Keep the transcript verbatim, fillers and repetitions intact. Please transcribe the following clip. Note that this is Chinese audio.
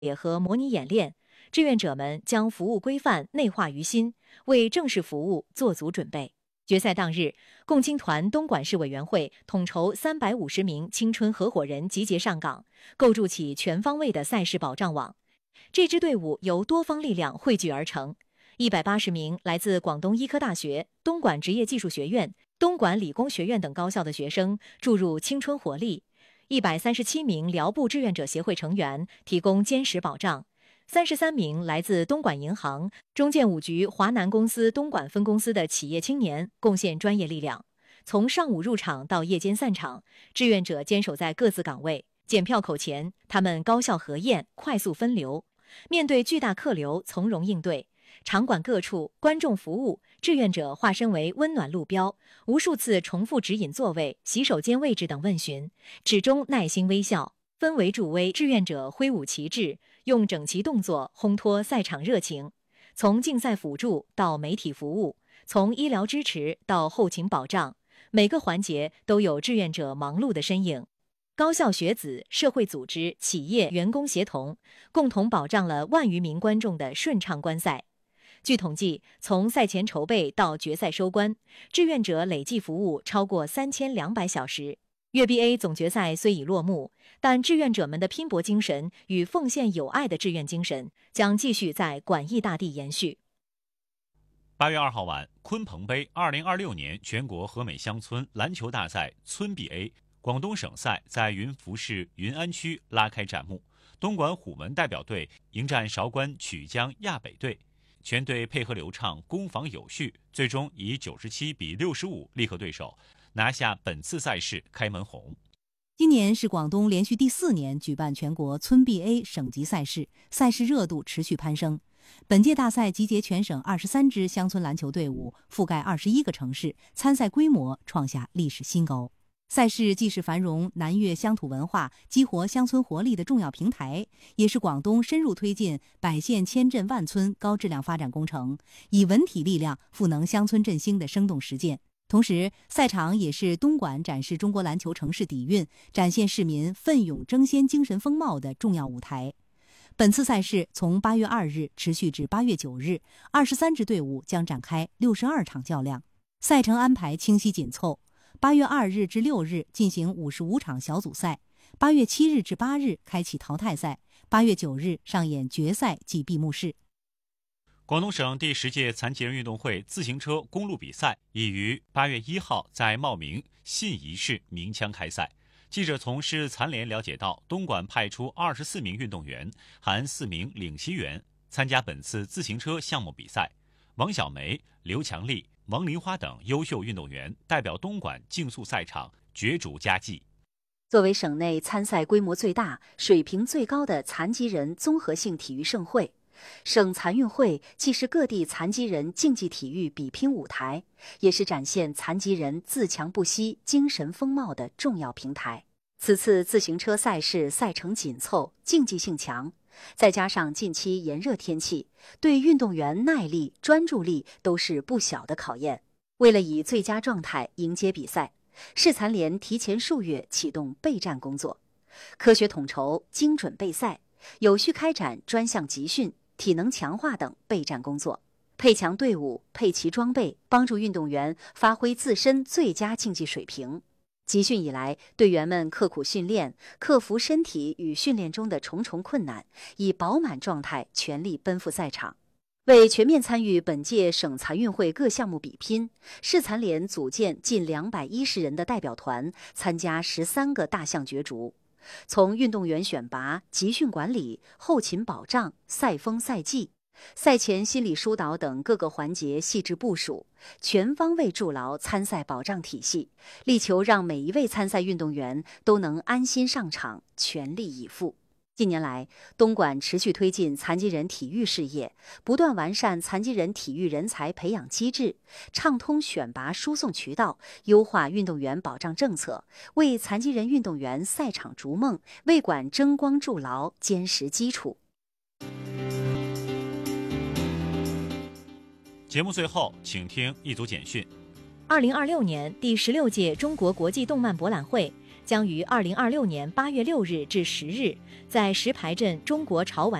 也和模拟演练，志愿者们将服务规范内化于心，为正式服务做足准备。决赛当日，共青团东莞市委员会统筹三百五十名青春合伙人集结上岗，构筑起全方位的赛事保障网。这支队伍由多方力量汇聚而成，一百八十名来自广东医科大学、东莞职业技术学院、东莞理工学院等高校的学生注入青春活力，一百三十七名辽部志愿者协会成员提供坚实保障，三十三名来自东莞银行、中建五局华南公司东莞分公司的企业青年贡献专业力量。从上午入场到夜间散场，志愿者坚守在各自岗位。检票口前，他们高效核验，快速分流，面对巨大客流从容应对。场馆各处，观众服务，志愿者化身为温暖路标，无数次重复指引座位、洗手间位置等问询，始终耐心微笑。氛围助威，志愿者挥舞旗帜，用整齐动作烘托赛场热情。从竞赛辅助到媒体服务，从医疗支持到后勤保障，每个环节都有志愿者忙碌的身影。高校学子、社会组织、企业员工协同，共同保障了万余名观众的顺畅观赛。据统计，从赛前筹备到决赛收官，志愿者累计服务超过三千两百小时。粤 B A 总决赛虽已落幕，但志愿者们的拼搏精神与奉献有爱的志愿精神将继续在广义大地延续。 八月二号晚，鲲鹏杯二零二六年全国和美乡村篮球大赛村 B A 广东省赛在云浮市云安区拉开战幕。东莞虎门代表队迎战韶关曲江亚北队，全队配合流畅，攻防有序，最终以九十七比六十五力克对手，拿下本次赛事开门红。 今年是广东连续第四年举办全国村 B A 省级赛事，赛事热度持续攀升。本届大赛集结全省二十三支乡村篮球队伍，覆盖二十一个城市，参赛规模创下历史新高。赛事既是繁荣南粤乡土文化、激活乡村活力的重要平台，也是广东深入推进百县千镇万村高质量发展工程，以文体力量赋能乡村振兴的生动实践。同时，赛场也是东莞展示中国篮球城市底蕴、展现市民奋勇争先精神风貌的重要舞台。本次赛事从八月二日持续至八月九日，二十三支队伍将展开六十二场较量，赛程安排清晰紧凑。八月二日至六日进行五十五场小组赛，八月七日至八日开启淘汰赛，八月九日上演决赛暨闭幕式。 广东省第十届残疾人运动会自行车公路比赛已于八月一号在茂名信宜市鸣枪开赛。记者从市残联了解到，东莞派出二十四名运动员，含四名领骑员参加本次自行车项目比赛。王小梅、刘强丽、王林花等优秀运动员代表东莞竞速赛场角逐佳绩。 作为省内参赛规模最大、水平最高的残疾人综合性体育盛会，省残运会既是各地残疾人竞技体育比拼舞台，也是展现残疾人自强不息精神风貌的重要平台。此次自行车赛事赛程紧凑，竞技性强，再加上近期炎热天气，对运动员耐力、专注力都是不小的考验。为了以最佳状态迎接比赛，市残联提前数月启动备战工作，科学统筹、精准备赛，有序开展专项集训、体能强化等备战工作，配强队伍、配齐装备，帮助运动员发挥自身最佳竞技水平。集训以来，队员们刻苦训练，克服身体与训练中的重重困难，以饱满状态全力奔赴赛场。为全面参与本届省残运会各项目比拼，市残联组建近两百一十人的代表团，参加十三个大项角逐。从运动员选拔、集训管理、后勤保障、赛风赛季、赛前心理疏导等各个环节细致部署，全方位筑牢参赛保障体系，力求让每一位参赛运动员都能安心上场，全力以赴。近年来，东莞持续推进残疾人体育事业，不断完善残疾人体育人才培养机制，畅通选拔输送渠道，优化运动员保障政策，为残疾人运动员赛场逐梦、为馆争光筑牢坚实基础。 节目最后，请听一组简讯。 二零二六年第十六届中国国际动漫博览会将于二零二六年八月六日至十日在石牌镇中国潮玩